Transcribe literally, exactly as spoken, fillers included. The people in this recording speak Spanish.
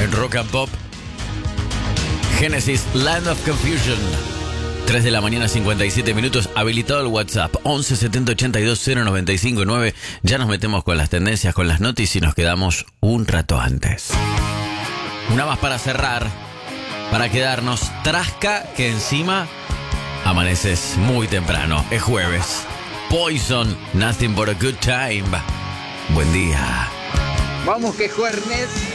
en Rock and Pop. Genesis, Land of Confusion. tres de la mañana, cincuenta y siete minutos. Habilitado el WhatsApp once setenta ochenta y dos cero noventa y cinco nueve. Ya nos metemos con las tendencias, con las noticias y nos quedamos un rato antes. Una más para cerrar, para quedarnos. Trasca que encima amaneces muy temprano. Es jueves. Poison, Nothing But a Good Time. Buen día. Vamos que jueves.